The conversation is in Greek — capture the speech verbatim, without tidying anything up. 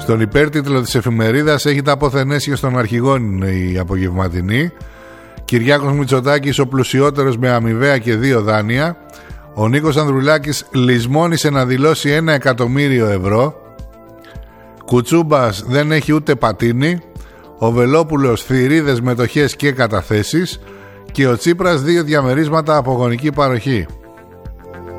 Στον υπέρτιτλο της εφημερίδας έχει τα αποθενές και στον αρχηγό είναι η απογευματινή. Κυριάκος Μητσοτάκης ο πλουσιότερος με αμοιβαία και δύο δάνεια. Ο Νίκος Ανδρουλάκης λησμόνησε να δηλώσει ένα εκατομμύριο ευρώ. Κουτσούμπας δεν έχει ούτε πατίνι. Ο Βελόπουλος θηρίδες μετοχές και καταθέσεις. Και ο Τσίπρας δύο διαμερίσματα από γονική παροχή.